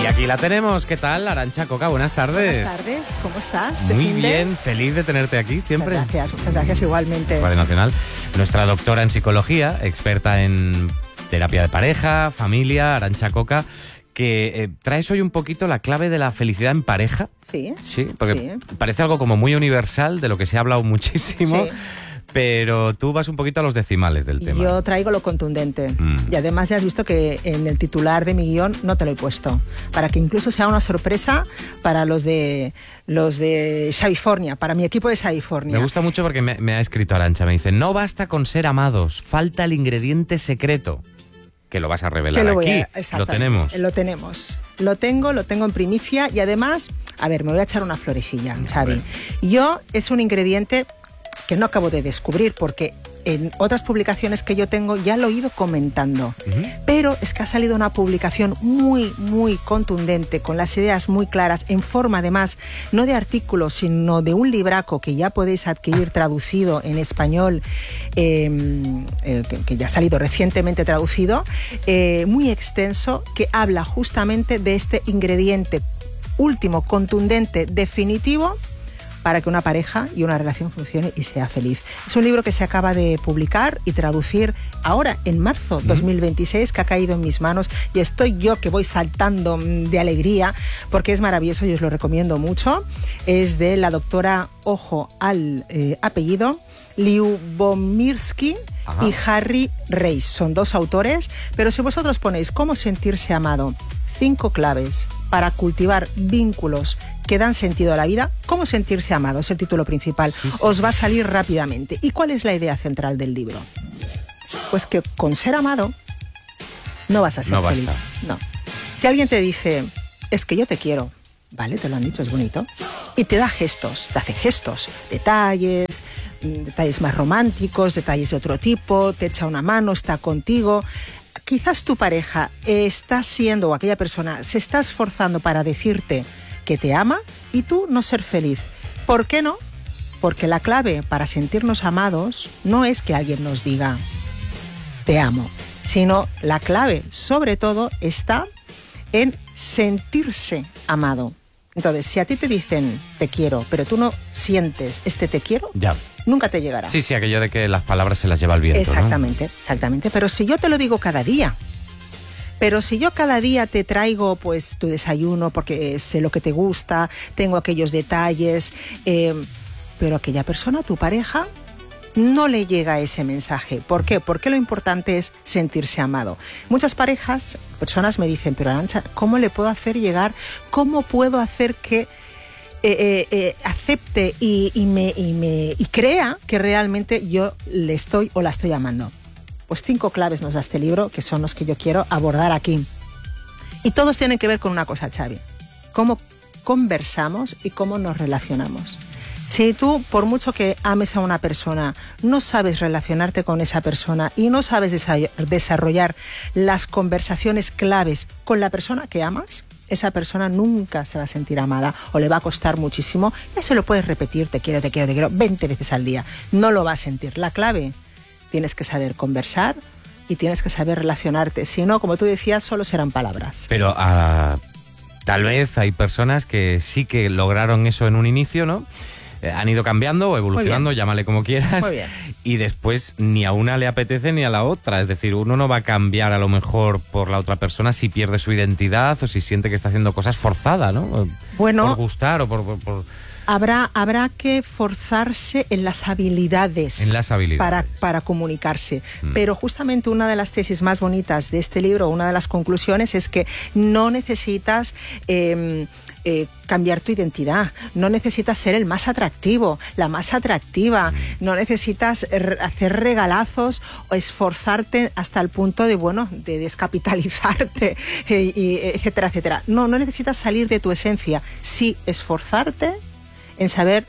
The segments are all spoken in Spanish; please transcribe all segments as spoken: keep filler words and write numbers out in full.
Y aquí la tenemos. ¿Qué tal, Arantxa Coca? Buenas tardes. Buenas tardes, ¿cómo estás? Muy bien, feliz de tenerte aquí siempre. Muchas gracias, muchas gracias igualmente. Radio Nacional, nuestra doctora en psicología, experta en terapia de pareja, familia, Arantxa Coca, que eh, traes hoy un poquito la clave de la felicidad en pareja. Sí. Sí, porque sí. parece algo como muy universal, de lo que se ha hablado muchísimo. Sí. Pero tú vas un poquito a los decimales del tema. Yo traigo lo contundente. Mm. Y además ya has visto que en el titular de mi guión no te lo he puesto. Para que incluso sea una sorpresa para los de los de California, para mi equipo de California. Me gusta mucho porque me, me ha escrito Arantxa. Me dice, no basta con ser amados, falta el ingrediente secreto. Que lo vas a revelar Que lo voy aquí. a, lo tenemos. Lo tenemos. Lo tengo, lo tengo en primicia. Y además, a ver, me voy a echar una florecilla, Xavi. Yo, es un ingrediente que no acabo de descubrir, porque en otras publicaciones que yo tengo ya lo he ido comentando. Uh-huh. Pero es que ha salido una publicación muy, muy contundente, con las ideas muy claras, en forma además, no de artículo, sino de un libraco que ya podéis adquirir traducido en español, eh, eh, que, que ya ha salido recientemente traducido, eh, muy extenso, que habla justamente de este ingrediente último, contundente, definitivo, para que una pareja y una relación funcione y sea feliz. Es un libro que se acaba de publicar y traducir ahora, en marzo dos mil veintiséis, que ha caído en mis manos, y estoy yo que voy saltando de alegría, porque es maravilloso y os lo recomiendo mucho. Es de la doctora, ojo al eh, apellido, Lyubomirsky y Harry Reis. Son dos autores, pero si vosotros ponéis cómo sentirse amado, cinco claves para cultivar vínculos que dan sentido a la vida, cómo sentirse amado, es el título principal. Sí, sí. Os va a salir rápidamente. ¿Y cuál es la idea central del libro? Pues que con ser amado no vas a ser no feliz. Basta. No. Si alguien te dice, es que yo te quiero, vale, te lo han dicho, es bonito, y te da gestos, te hace gestos, detalles, detalles más románticos, detalles de otro tipo, te echa una mano, está contigo. Quizás tu pareja está siendo, o aquella persona, se está esforzando para decirte que te ama y tú no ser feliz. ¿Por qué no? Porque la clave para sentirnos amados no es que alguien nos diga te amo, sino la clave, sobre todo, está en sentirse amado. Entonces, si a ti te dicen te quiero, pero tú no sientes este te quiero, ya. nunca te llegará. Sí, sí, aquello de que las palabras se las lleva el viento, Exactamente, ¿no? exactamente. Pero si yo te lo digo cada día, pero si yo cada día te traigo pues tu desayuno porque sé lo que te gusta, tengo aquellos detalles, eh, pero aquella persona, tu pareja, no le llega ese mensaje. ¿Por qué? Porque lo importante es sentirse amado. Muchas parejas, personas me dicen, pero Arantxa, ¿cómo le puedo hacer llegar? ¿Cómo puedo hacer que eh, eh, eh, acepte y, y, me, y, me, y crea que realmente yo le estoy o la estoy amando? Pues cinco claves nos da este libro, que son los que yo quiero abordar aquí. Y todos tienen que ver con una cosa, Xavi. Cómo conversamos y cómo nos relacionamos. Si tú, por mucho que ames a una persona, no sabes relacionarte con esa persona y no sabes desarrollar las conversaciones claves con la persona que amas, esa persona nunca se va a sentir amada o le va a costar muchísimo. Ya se lo puedes repetir, te quiero, te quiero, te quiero, veinte veces al día. No lo va a sentir. La clave, tienes que saber conversar y tienes que saber relacionarte. Si no, como tú decías, solo serán palabras. Pero uh, tal vez hay personas que sí que lograron eso en un inicio, ¿no? Eh, han ido cambiando o evolucionando, llámale como quieras. Muy bien. Y después ni a una le apetece ni a la otra. Es decir, uno no va a cambiar a lo mejor por la otra persona si pierde su identidad o si siente que está haciendo cosas forzada, ¿no? Bueno, por gustar o por... por, por... Habrá, habrá que forzarse en las habilidades, en las habilidades. Para, para comunicarse. Mm. Pero justamente una de las tesis más bonitas de este libro, una de las conclusiones, es que no necesitas eh, eh, cambiar tu identidad, no necesitas ser el más atractivo, la más atractiva, mm. no necesitas hacer regalazos o esforzarte hasta el punto de, bueno, de descapitalizarte, eh, y, etcétera, etcétera. No, no necesitas salir de tu esencia, sí esforzarte en saber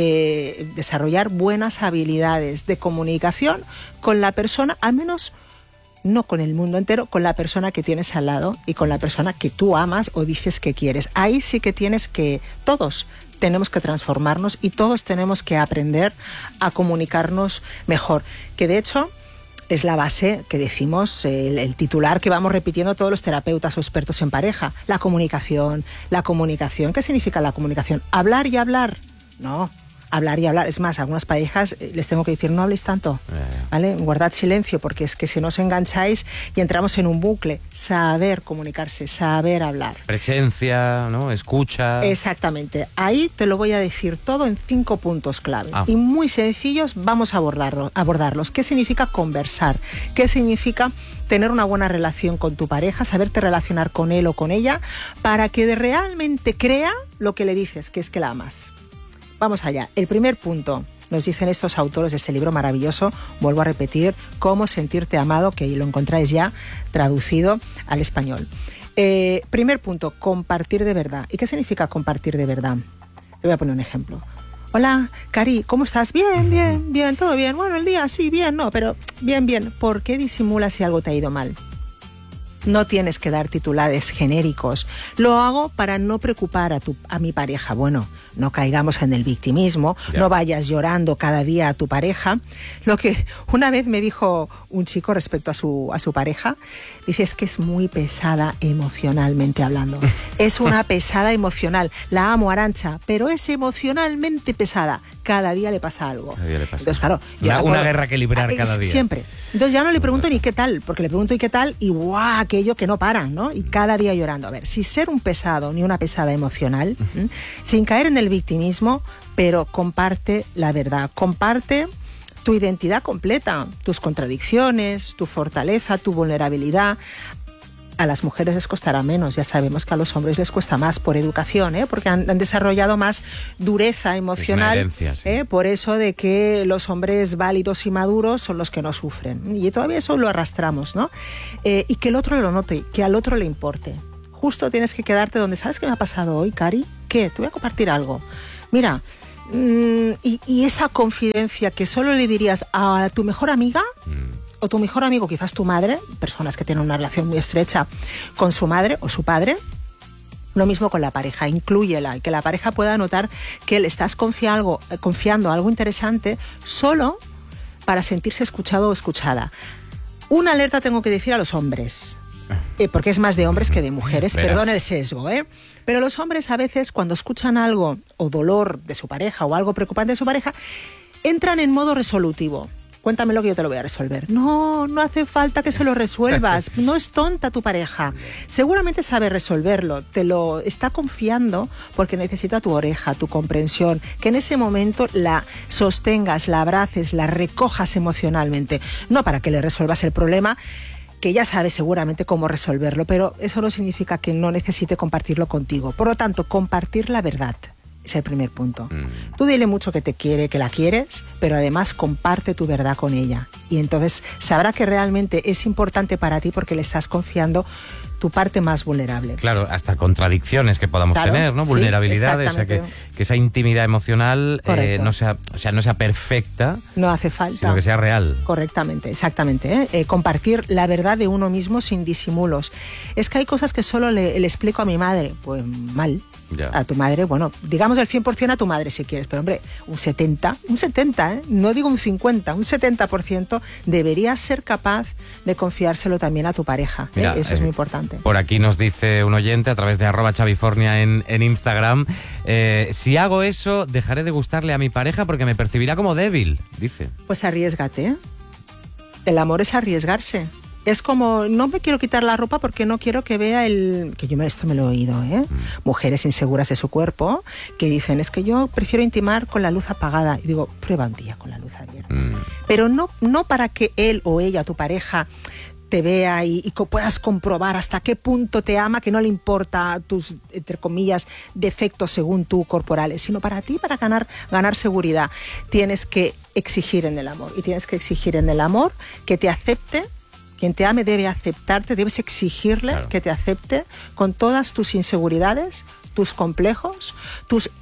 eh, desarrollar buenas habilidades de comunicación con la persona, al menos no con el mundo entero, con la persona que tienes al lado y con la persona que tú amas o dices que quieres. Ahí sí que tienes que, todos tenemos que transformarnos y todos tenemos que aprender a comunicarnos mejor. Que de hecho, es la base que decimos, el, el titular que vamos repitiendo todos los terapeutas o expertos en pareja. La comunicación, la comunicación. ¿Qué significa la comunicación? ¿Hablar y hablar? No. Hablar y hablar. Es más, a algunas parejas les tengo que decir, no habléis tanto, ¿vale? Guardad silencio, porque es que si no os engancháis y entramos en un bucle. Saber comunicarse, saber hablar. Presencia, ¿no? Escucha. Exactamente. Ahí te lo voy a decir todo en cinco puntos clave. Ah. Y muy sencillos, vamos a abordarlo, abordarlos. ¿Qué significa conversar? ¿Qué significa tener una buena relación con tu pareja? Saberte relacionar con él o con ella para que realmente crea lo que le dices, que es que la amas. Vamos allá. El primer punto, nos dicen estos autores de este libro maravilloso, vuelvo a repetir, Cómo sentirte amado, que lo encontráis ya traducido al español. Eh, primer punto, compartir de verdad. ¿Y qué significa compartir de verdad? Te voy a poner un ejemplo. Hola, Cari, ¿cómo estás? Bien, bien, bien, todo bien. Bueno, el día sí, bien, no, pero bien, bien. ¿Por qué disimulas si algo te ha ido mal? No tienes que dar titulares genéricos. Lo hago para no preocupar a, tu, a mi pareja. Bueno, no caigamos en el victimismo, yeah. No vayas llorando cada día a tu pareja. Lo que una vez me dijo un chico respecto a su, a su pareja, dice, es que es muy pesada emocionalmente hablando. Es una pesada emocional. La amo, Arantxa, pero es emocionalmente pesada. Cada día le pasa algo. Cada día le pasa. Entonces, claro, yo una, puedo, una guerra que librar cada día. Siempre. Entonces ya no le pregunto ni qué tal, porque le pregunto y qué tal, y guau, aquello que no para, ¿no? Y cada día llorando. A ver, sin ser un pesado ni una pesada emocional, uh-huh. sin caer en el victimismo, pero comparte la verdad. Comparte tu identidad completa, tus contradicciones, tu fortaleza, tu vulnerabilidad. A las mujeres les costará menos, ya sabemos que a los hombres les cuesta más por educación, ¿eh? Porque han, han desarrollado más dureza emocional, herencia, sí. ¿eh? Por eso de que los hombres válidos y maduros son los que no sufren. Y todavía eso lo arrastramos, ¿no? Eh, y que el otro lo note, que al otro le importe. Justo tienes que quedarte donde, ¿sabes qué me ha pasado hoy, Cari? ¿Qué? Te voy a compartir algo. Mira, mmm, y, y esa confidencia que solo le dirías a tu mejor amiga... Mm. O tu mejor amigo, quizás tu madre, personas que tienen una relación muy estrecha con su madre o su padre, lo mismo con la pareja, inclúyela y que la pareja pueda notar que le estás confia algo, confiando algo interesante solo para sentirse escuchado o escuchada. Una alerta tengo que decir a los hombres, eh, porque es más de hombres que de mujeres, Verás. Perdón el sesgo, ¿eh? Pero los hombres a veces cuando escuchan algo o dolor de su pareja o algo preocupante de su pareja, entran en modo resolutivo. Cuéntamelo que yo te lo voy a resolver. No, no hace falta que se lo resuelvas. No es tonta tu pareja. Seguramente sabe resolverlo. Te lo está confiando porque necesita tu oreja, tu comprensión. Que en ese momento la sostengas, la abraces, la recojas emocionalmente. No para que le resuelvas el problema, que ya sabe seguramente cómo resolverlo, pero eso no significa que no necesite compartirlo contigo. Por lo tanto, compartir la verdad. Es el primer punto. Mm. Tú dile mucho que te quiere, que la quieres, pero además comparte tu verdad con ella. Y entonces sabrá que realmente es importante para ti porque le estás confiando tu parte más vulnerable. Claro, hasta contradicciones que podamos claro, tener, ¿no? Vulnerabilidades, sí, o sea, que, que esa intimidad emocional eh, no sea, o sea, no sea perfecta. No hace falta. Sino que sea real. Correctamente, exactamente. ¿eh? Eh, compartir la verdad de uno mismo sin disimulos. Es que hay cosas que solo le, le explico a mi madre. Pues mal. Ya. A tu madre, bueno, digamos el cien por ciento a tu madre si quieres, pero hombre, un setenta, un setenta, ¿eh? No digo un cincuenta, un setenta por ciento deberías ser capaz de confiárselo también a tu pareja. ¿eh? Mira, Eso eh, es muy importante. Por aquí nos dice un oyente a través de arroba chavifornia en, en Instagram, eh, si hago eso, dejaré de gustarle a mi pareja porque me percibirá como débil, dice. Pues arriésgate, ¿eh? El amor es arriesgarse. Es como, no me quiero quitar la ropa porque no quiero que vea el... Que yo me, esto me lo he oído, ¿eh? Mm. Mujeres inseguras de su cuerpo que dicen, es que yo prefiero intimar con la luz apagada. Y digo, prueba un día con la luz abierta. Mm. Pero no, no para que él o ella, tu pareja, te vea y, y puedas comprobar hasta qué punto te ama, que no le importa tus, entre comillas, defectos según tú corporales, sino para ti, para ganar, ganar seguridad. Tienes que exigir en el amor. Y tienes que exigir en el amor que te acepte. Quien te ame debe aceptarte, debes exigirle claro. que te acepte con todas tus inseguridades, tus complejos, tus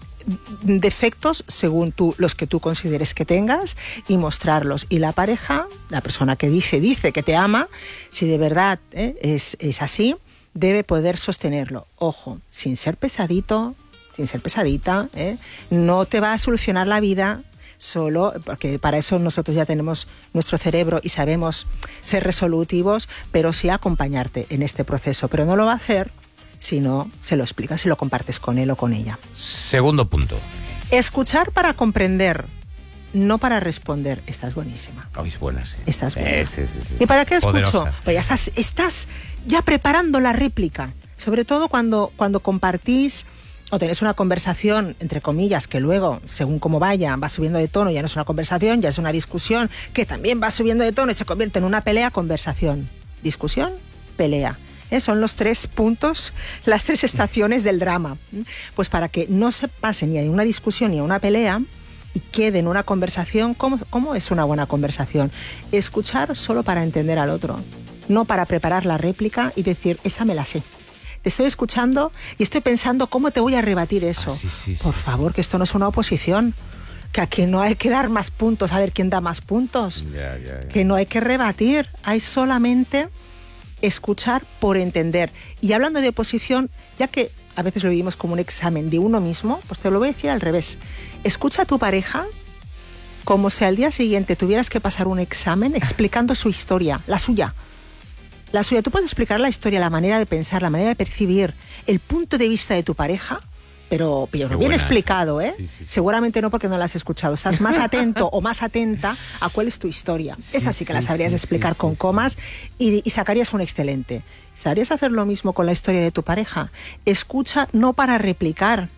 defectos según tú, los que tú consideres que tengas y mostrarlos. Y la pareja, la persona que dice, dice que te ama, si de verdad ¿eh? es, es así, debe poder sostenerlo. Ojo, sin ser pesadito, sin ser pesadita, ¿eh? no te va a solucionar la vida solo, porque para eso nosotros ya tenemos nuestro cerebro y sabemos ser resolutivos, pero sí acompañarte en este proceso. Pero no lo va a hacer si no se lo explicas, si lo compartes con él o con ella. Segundo punto. Escuchar para comprender, no para responder. Esta es buenísima. Oh, es buena, sí. Esta es buena. Eh, sí, sí, sí. ¿Y para qué escucho? Poderosa. Pues ya estás, estás ya preparando la réplica. Sobre todo cuando, cuando compartís o tenéis una conversación, entre comillas, que luego, según cómo vaya, va subiendo de tono, ya no es una conversación, ya es una discusión, que también va subiendo de tono y se convierte en una pelea, conversación. Discusión, pelea. ¿Eh? Son los tres puntos, las tres estaciones del drama. Pues para que no se pase ni a una discusión ni a una pelea y quede en una conversación, ¿cómo, cómo es una buena conversación? Escuchar solo para entender al otro, no para preparar la réplica y decir, esa me la sé. Te estoy escuchando y estoy pensando cómo te voy a rebatir eso. Ah, sí, sí, Por sí. favor, que esto no es una oposición, que aquí no hay que dar más puntos, a ver quién da más puntos, Ya, ya, ya. que no hay que rebatir, hay solamente escuchar por entender. Y hablando de oposición, ya que a veces lo vivimos como un examen de uno mismo, pues te lo voy a decir al revés. Escucha a tu pareja como si al día siguiente tuvieras que pasar un examen explicando su historia, la suya. La suya, tú puedes explicar la historia, la manera de pensar, la manera de percibir, el punto de vista de tu pareja, pero, pero bien buena, explicado, ¿eh? Sí, sí, sí. Seguramente no porque no la has escuchado. Estás más atento o más atenta a cuál es tu historia. Esta sí que la sí, sabrías sí, explicar sí, con sí, comas y, y sacarías un excelente. ¿Sabrías hacer lo mismo con la historia de tu pareja? Escucha no para replicar,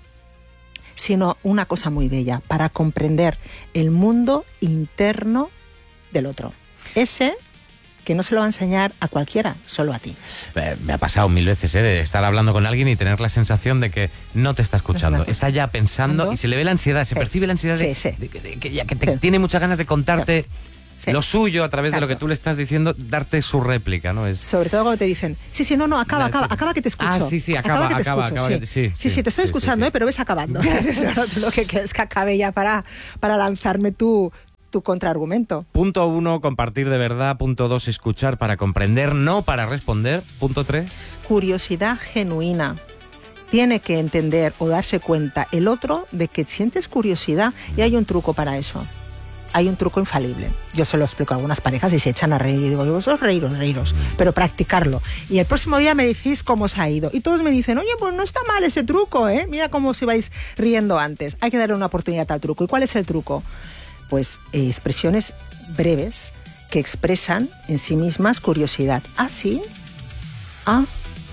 sino una cosa muy bella, para comprender el mundo interno del otro. Ese que no se lo va a enseñar a cualquiera, solo a ti. Eh, Me ha pasado mil veces, ¿eh? De estar hablando con alguien y tener la sensación de que no te está escuchando. No te Está ya pensando ¿No? y se le ve la ansiedad, se Sí. percibe la ansiedad de, Sí, sí. de que- de que ya que te Sí. tiene muchas ganas de contarte Sí. lo suyo a través de lo que Exacto. tú le estás diciendo, darte su réplica, ¿no? Es... Sobre todo cuando te dicen, sí, sí, no, no, acaba, La- acaba, sí. acaba que te escucho. Ah, sí, sí, acaba, que te acaba, escucho, acaba sí. que- sí, sí, sí, sí, te estoy sí, escuchando, sí, sí. ¿eh? Pero ves acabando. Eso, tú lo que quieres es que acabe ya para, para lanzarme tu, tu contraargumento. Punto uno, compartir de verdad. Punto dos, escuchar para comprender, no para responder. Punto tres. Curiosidad genuina. Tiene que entender o darse cuenta el otro de que sientes curiosidad y hay un truco para eso. Hay un truco infalible. Yo se lo explico a algunas parejas y se echan a reír y digo, vosotros reíros, reíros, pero practicarlo. Y el próximo día me decís cómo os ha ido. Y todos me dicen, oye, pues no está mal ese truco, ¿eh? Mira cómo os ibais riendo antes. Hay que darle una oportunidad al truco. ¿Y cuál es el truco? Pues eh, expresiones breves que expresan en sí mismas curiosidad. ¿Ah, sí? Ah,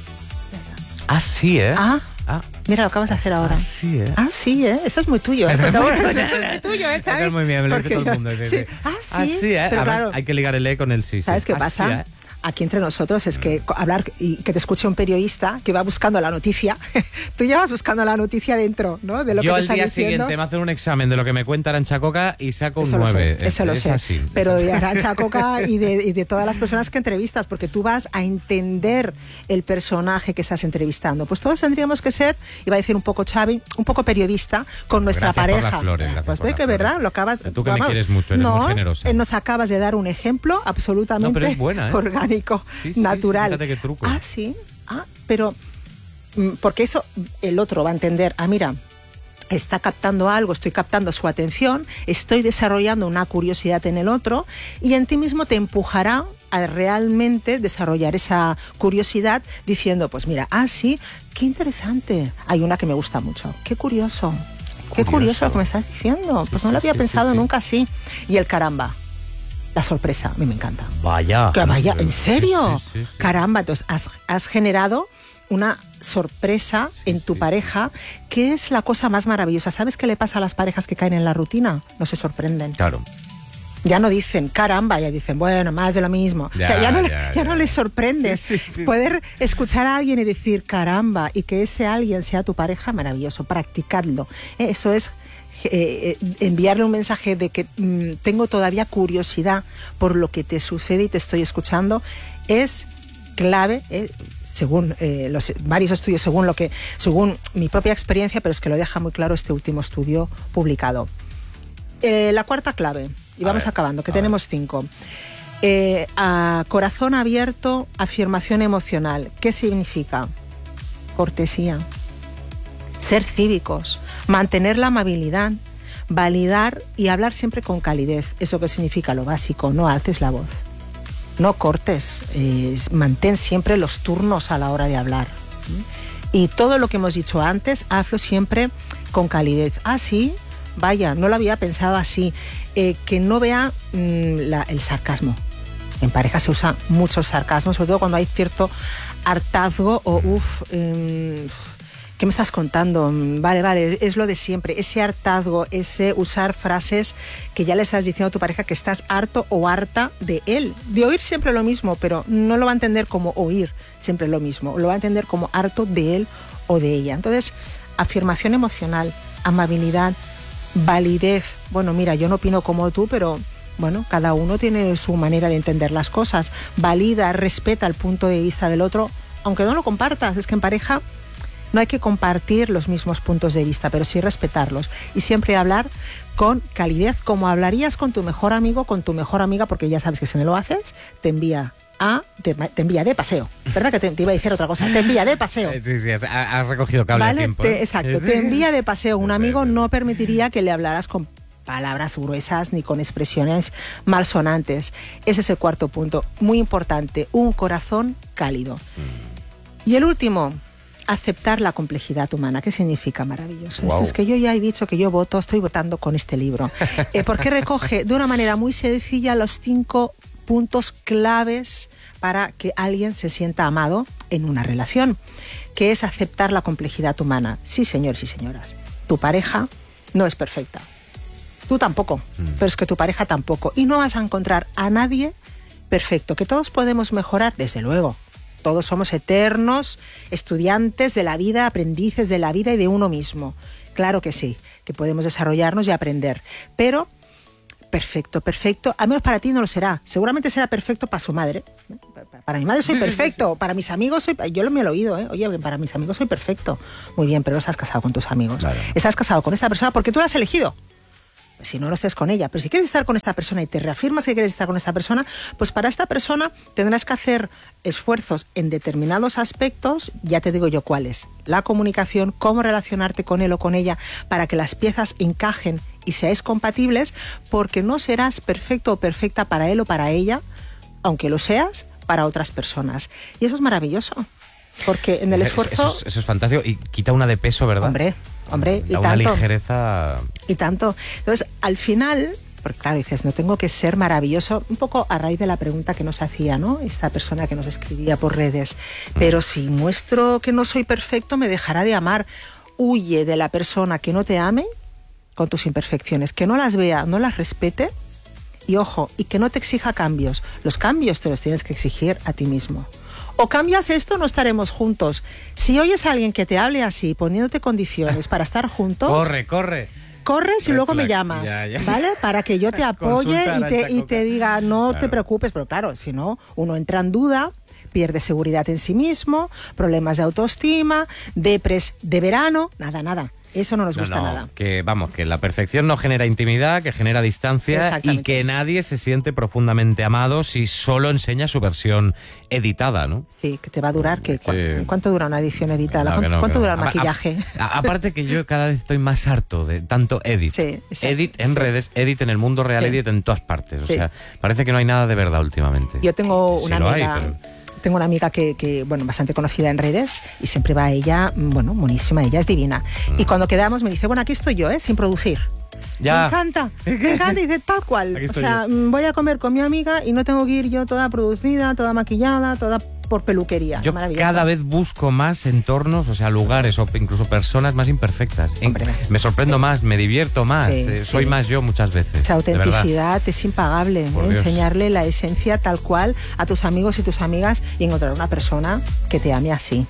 ya está. Ah, sí, ¿eh? Ah, Ah, mira, lo acabas de hacer ahora. ah, sí, ¿eh? Ah, sí, ¿eh? Eso es muy tuyo, ¿eh? Eso es Pero muy bueno, tuyo. eso es muy tuyo, ¿eh, Xavi? Eso es muy bien, me lo dice Porque todo el yo- mundo, sí, sí. sí. Ah, sí, Ah, sí, ¿eh? pero Además, claro, hay que ligar el E con el sí, sí. ¿sabes qué Ah, pasa? sí, ¿eh? Aquí entre nosotros es que co- hablar y que te escuche un periodista que va buscando la noticia, tú ya vas buscando la noticia dentro, ¿no? De lo Yo que te al está día diciendo. siguiente me hacen un examen de lo que me cuenta Arantxa Coca y saco un Eso lo nueve. sé, eso lo es sé. así. Pero Es de así. Arantxa Coca y de, y de todas las personas que entrevistas, porque tú vas a entender el personaje que estás entrevistando. Pues todos tendríamos que ser, iba a decir un poco Xavi, un poco periodista con nuestra Gracias por pareja. las flores, gracias pues por ve las que flores. verdad, lo acabas. Tú que me vamos, quieres mucho, eres no, muy generosa. eh, nos acabas de dar un ejemplo absolutamente No, pero es buena, ¿eh? orgánico, Sí, sí, natural. sí, fíjate qué truco. Ah, sí. Ah, pero mm, porque eso el otro va a entender. Ah, mira, está captando algo, estoy captando su atención, estoy desarrollando una curiosidad en el otro y en ti mismo te empujará a realmente desarrollar esa curiosidad diciendo, pues mira, ah, sí, qué interesante. Hay una que me gusta mucho. Qué curioso. Qué Curioso. curioso lo que me estás diciendo. Sí, Pues no sí, lo había sí, pensado sí, sí. nunca así. Y el caramba. La sorpresa, a mí me encanta. Vaya. Que vaya, ¿en Sí, serio? sí, sí, sí. Caramba, entonces has, has generado una sorpresa Sí, en tu sí, pareja, que es la cosa más maravillosa. ¿Sabes qué le pasa a las parejas que caen en la rutina? No se sorprenden. Claro. Ya no dicen caramba, ya dicen, bueno, más de lo mismo. Ya, o sea, ya no, le- ya, ya ya. no les sorprende. Sí, sí, sí. Poder escuchar a alguien y decir caramba y que ese alguien sea tu pareja, maravilloso. Practicadlo. Eh, Eso es eh, eh, enviarle un mensaje de que mm, tengo todavía curiosidad por lo que te sucede y te estoy escuchando. Es clave, eh, según eh, los varios estudios, según lo que, según mi propia experiencia, pero es que lo deja muy claro este último estudio publicado. Eh, la cuarta clave, y A vamos ver, acabando, que a tenemos cinco. Eh, a corazón abierto, afirmación emocional. ¿Qué significa? Cortesía. Ser cívicos, mantener la amabilidad, validar y hablar siempre con calidez. Eso que significa lo básico, no alces la voz, no cortes, eh, mantén siempre los turnos a la hora de hablar. Y todo lo que hemos dicho antes, hazlo siempre con calidez. Ah, sí, vaya, no lo había pensado así. Eh, que no vea mmm, la, el sarcasmo. En pareja se usa mucho el sarcasmo, sobre todo cuando hay cierto hartazgo o uff, eh, ¿qué me estás contando? Vale, vale, es lo de siempre. Ese hartazgo, ese usar frases que ya le estás diciendo a tu pareja que estás harto o harta de él. De oír siempre lo mismo, pero no lo va a entender como oír siempre lo mismo. Lo va a entender como harto de él o de ella. Entonces, afirmación emocional, amabilidad, validez. Bueno, mira, yo no opino como tú, pero bueno, cada uno tiene su manera de entender las cosas. Valida, respeta el punto de vista del otro, aunque no lo compartas. Es que en pareja no hay que compartir los mismos puntos de vista, pero sí respetarlos. Y siempre hablar con calidez, como hablarías con tu mejor amigo, con tu mejor amiga, porque ya sabes que si no lo haces, te envía a, te, te envía de paseo. ¿Verdad que te, te iba a decir otra cosa? Te envía de paseo. Sí, sí, has, has recogido cable ¿Vale? a tiempo. Te, ¿eh? Exacto, Sí. te envía de paseo. Un amigo no permitiría que le hablaras con palabras gruesas ni con expresiones malsonantes. Ese es el cuarto punto, muy importante, un corazón cálido. Mm. Y el último, aceptar la complejidad humana. ¿Qué significa? Maravilloso. Wow. Esto es que yo ya he dicho que yo voto, estoy votando con este libro, eh, porque recoge de una manera muy sencilla los cinco puntos claves para que alguien se sienta amado en una relación, que es aceptar la complejidad humana. Sí, señores y señoras, tu pareja no es perfecta. Tú tampoco, mm. pero es que tu pareja tampoco. Y no vas a encontrar a nadie perfecto, que todos podemos mejorar, desde luego. Todos somos eternos estudiantes de la vida, aprendices de la vida y de uno mismo. Claro que sí, que podemos desarrollarnos y aprender. Pero perfecto, perfecto, al menos para ti no lo será. Seguramente será perfecto para su madre. Para mi madre soy perfecto, para mis amigos soy... Yo lo me lo he oído, ¿eh? Oye, para mis amigos soy perfecto. Muy bien, pero no estás casado con tus amigos. Claro. Estás casado con esta persona porque tú la has elegido. Si no, no estés con ella. Pero si quieres estar con esta persona y te reafirmas que quieres estar con esta persona, pues para esta persona tendrás que hacer esfuerzos en determinados aspectos, ya te digo yo cuáles. La comunicación, cómo relacionarte con él o con ella para que las piezas encajen y seáis compatibles, porque no serás perfecto o perfecta para él o para ella, aunque lo seas para otras personas. Y eso es maravilloso, porque en el esfuerzo... Eso es, eso es fantástico y quita una de peso, ¿verdad? Hombre, hombre, y da tanto. Una ligereza... Y tanto. Entonces, al final, porque claro, dices, no tengo que ser maravilloso, un poco a raíz de la pregunta que nos hacía, ¿no? Esta persona que nos escribía por redes. Pero si muestro que no soy perfecto, me dejará de amar. Huye de la persona que no te ame con tus imperfecciones, que no las vea, no las respete. Y ojo, y que no te exija cambios. Los cambios te los tienes que exigir a ti mismo. O cambias esto, no estaremos juntos. Si oyes a alguien que te hable así, poniéndote condiciones para estar juntos... Corre, corre. Corres y luego me llamas, ya, ya. ¿vale? Para que yo te apoye y te, y te diga, no claro. te preocupes. Pero claro, si no, uno entra en duda, pierde seguridad en sí mismo, problemas de autoestima, depres de verano, nada, nada. Eso no nos gusta no, no, nada. Que vamos, que la perfección no genera intimidad, que genera distancia y que nadie se siente profundamente amado si solo enseña su versión editada, ¿no? Sí, que te va a durar. Que, que... ¿Cuánto dura una edición editada? No, ¿Cuánto, no, ¿cuánto no. dura el A, maquillaje? A, a, aparte que yo cada vez estoy más harto de tanto edit. Sí, edit en sí. redes, edit en el mundo real, sí. edit en todas partes. O sí. sea, parece que no hay nada de verdad últimamente. Yo tengo sí, una sí amiga... Hay, pero... Tengo una amiga que, que, bueno, bastante conocida en redes y siempre va a ella, bueno, monísima, ella es divina. Mm. Y cuando quedamos me dice, bueno, aquí estoy yo, ¿eh? Sin producir. Ya. Me encanta, me encanta, y dice tal cual. O sea, yo. voy a comer con mi amiga y no tengo que ir yo toda producida, toda maquillada, toda por peluquería. Yo cada vez busco más entornos, o sea, lugares o incluso personas más imperfectas. Hombre, me sorprendo sí. más, me divierto más, sí, eh, soy sí. más yo muchas veces. Esa autenticidad es impagable, ¿eh? Enseñarle la esencia tal cual a tus amigos y tus amigas y encontrar una persona que te ame así.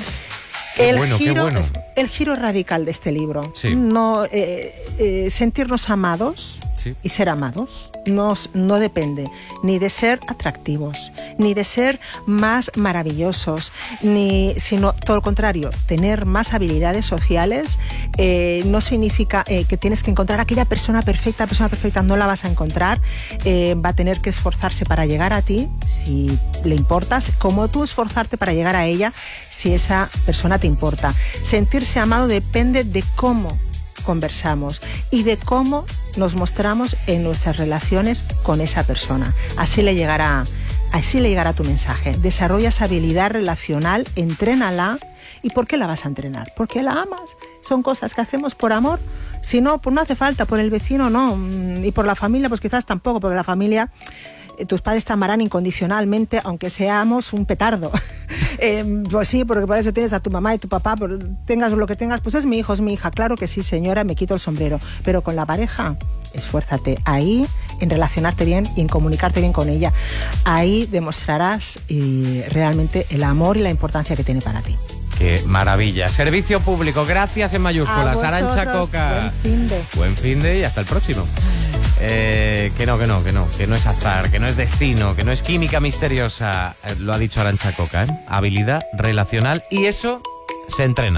Qué el, bueno, giro, qué bueno. el giro radical de este libro, sí. no eh, eh, sentirnos amados sí. y ser amados. Nos, no depende ni de ser atractivos, ni de ser más maravillosos, ni, sino todo lo contrario, tener más habilidades sociales eh, no significa eh, que tienes que encontrar aquella persona perfecta, persona perfecta no la vas a encontrar, eh, va a tener que esforzarse para llegar a ti, si le importas, como tú esforzarte para llegar a ella, si esa persona te importa. Sentirse amado depende de cómo conversamos y de cómo nos mostramos en nuestras relaciones con esa persona. Así le llegará, así le llegará tu mensaje. Desarrolla esa habilidad relacional, entrénala. ¿Y por qué la vas a entrenar? Porque la amas. Son cosas que hacemos por amor. Si no, pues no hace falta. Por el vecino no. Y por la familia, pues quizás tampoco. Porque la familia, eh, tus padres te amarán incondicionalmente, aunque seamos un petardo. eh, pues sí, porque por eso tienes a tu mamá y tu papá. Por, tengas lo que tengas, pues es mi hijo, es mi hija. Claro que sí, señora, me quito el sombrero. Pero con la pareja, esfuérzate ahí en relacionarte bien y en comunicarte bien con ella. Ahí demostrarás eh, realmente el amor y la importancia que tiene para ti. ¡Qué maravilla! Servicio público, gracias en mayúsculas. Arantxa Coca. Buen fin de. Buen fin de y hasta el próximo. Eh, que no, que no, que no, que no es azar, que no es destino, que no es química misteriosa. Eh, lo ha dicho Arantxa Coca, ¿eh? Habilidad relacional y eso se entrena.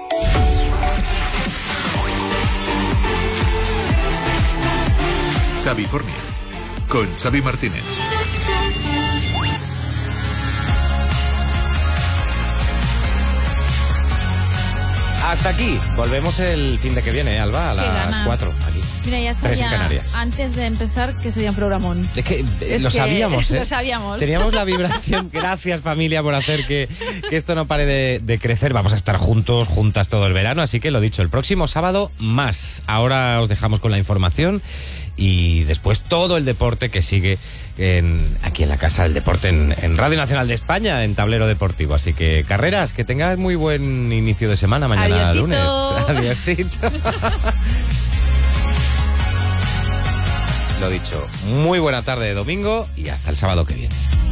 Xavifornia, con Xavi Martínez. Hasta aquí. Volvemos el fin de que viene, Alba, a las cuatro. Aquí. Mira, ya sabía antes de empezar que sería un programón. Es que eh, es lo que sabíamos, ¿eh? Lo sabíamos. Teníamos la vibración. Gracias, familia, por hacer que, que esto no pare de, de crecer. Vamos a estar juntos, juntas todo el verano. Así que lo dicho, el próximo sábado más. Ahora os dejamos con la información y después todo el deporte que sigue en, aquí en la Casa del Deporte, en, en Radio Nacional de España, en Tablero Deportivo. Así que, carreras, que tengas muy buen inicio de semana mañana. Adiosito. Lunes. Adiosito. Lo dicho, muy buena tarde de domingo y hasta el sábado que viene.